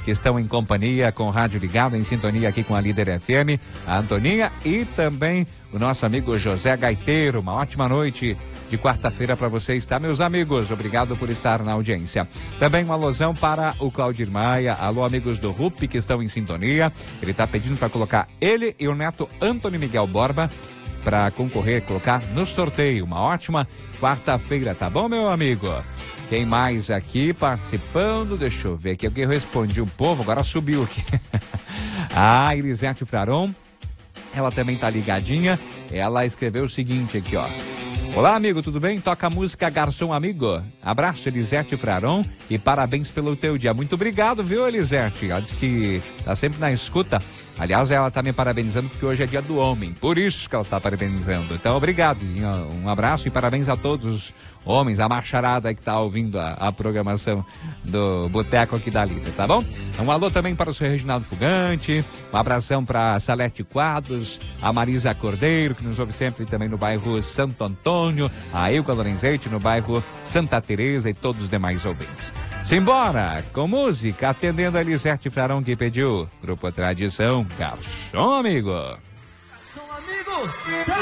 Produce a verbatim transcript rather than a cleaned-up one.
que estão em companhia com o rádio ligado, em sintonia aqui com a Líder F M, a Antoninha e também o nosso amigo José Gaiteiro. Uma ótima noite de quarta-feira para vocês, tá, meus amigos? Obrigado por estar na audiência. Também um alusão para o Claudir Maia. Alô, amigos do R U P que estão em sintonia. Ele está pedindo para colocar ele e o neto Antônio Miguel Borba para concorrer, colocar no sorteio. Uma ótima quarta-feira, tá bom, meu amigo? Quem mais aqui participando? Deixa eu ver aqui. Alguém responde o povo, agora subiu aqui. Ah, Elisete Fraron. Ela também tá ligadinha. Ela escreveu o seguinte aqui, ó. Olá, amigo, tudo bem? Toca a música Garçom Amigo. Abraço, Elisete Fraron, e parabéns pelo teu dia. Muito obrigado, viu, Elisete? Ela diz que tá sempre na escuta. Aliás, ela tá me parabenizando porque hoje é dia do homem. Por isso que ela tá parabenizando. Então, obrigado. Um abraço e parabéns a todos os homens, a macharada que tá ouvindo a, a programação do Boteco aqui da Lida, tá bom? Um alô também para o seu Reginaldo Fugante, um abração para Salete Quadros, a Marisa Cordeiro, que nos ouve sempre também no bairro Santo Antônio, a Ilka Lorenzetti no bairro Santa Teresa e todos os demais ouvintes. Simbora, com música, atendendo a Elisete Fraron que pediu. Grupo Tradição, Garçom Amigo. Garçom Amigo!